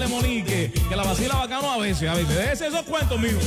de Monique, que la vacila bacano a veces. Déjese esos cuentos, míos.